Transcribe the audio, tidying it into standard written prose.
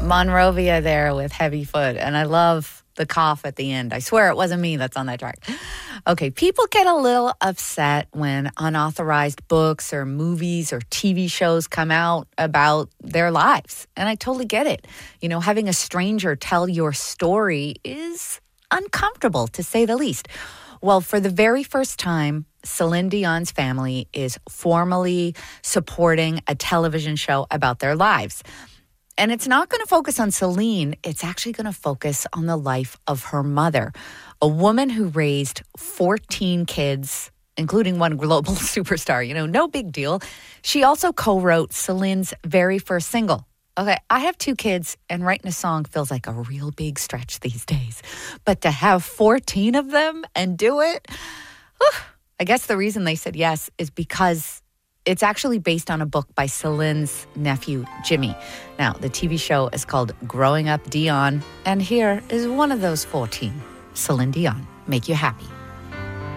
Monrovia there with Heavy Foot. And I love the cough at the end. I swear it wasn't me that's on that track. Okay, people get a little upset when unauthorized books or movies or TV shows come out about their lives. And I totally get it. You know, having a stranger tell your story is uncomfortable, to say the least. Well, for the very first time, Celine Dion's family is formally supporting a television show about their lives. And it's not going to focus on Celine. It's actually going to focus on the life of her mother, a woman who raised 14 kids, including one global superstar. You know, no big deal. She also co-wrote Celine's very first single. Okay, I have 2 kids, and writing a song feels like a real big stretch these days. But to have 14 of them and do it, I guess the reason they said yes is because it's actually based on a book by Celine's nephew, Jimmy. Now, the TV show is called Growing Up Dion, and here is one of those 14. Celine Dion, make you happy.